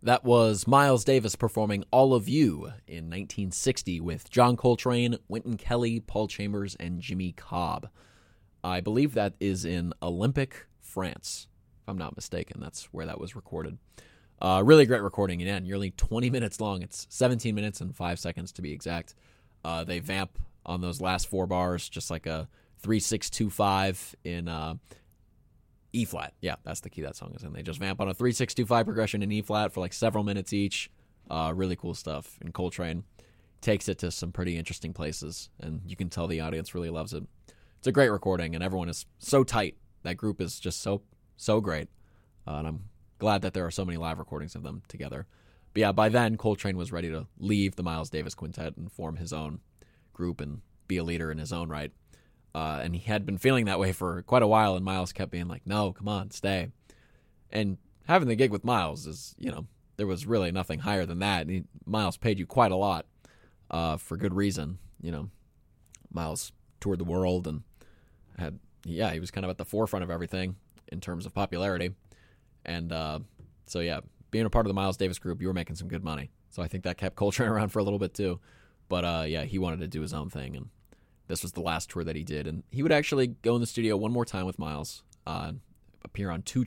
That was Miles Davis performing All of You in 1960 with John Coltrane, Wynton Kelly, Paul Chambers, and Jimmy Cobb. I believe that is in Olympic, France. If I'm not mistaken, that's where that was recorded. Really great recording, and nearly 20 minutes long. It's 17 minutes and 5 seconds to be exact. They vamp on those last four bars, just like a 3-6-2-5 in E-flat. Yeah, that's the key that song is in. They just vamp on a 3-6-2-5 progression in E-flat for like several minutes each. Really cool stuff. And Coltrane takes it to some pretty interesting places, and you can tell the audience really loves it. It's a great recording, and everyone is so tight. That group is just so great. And I'm glad that there are so many live recordings of them together. But yeah, by then, Coltrane was ready to leave the Miles Davis Quintet and form his own group and be a leader in his own right. And he had been feeling that way for quite a while, and Miles kept being like, no, come on, stay. And having the gig with Miles is, there was really nothing higher than that. Miles paid you quite a lot for good reason. Miles toured the world and he was kind of at the forefront of everything in terms of popularity. And being a part of the Miles Davis group, you were making some good money. So I think that kept Coltrane around for a little bit too. But he wanted to do his own thing, and this was the last tour that he did. And he would actually go in the studio one more time with Miles, appear on two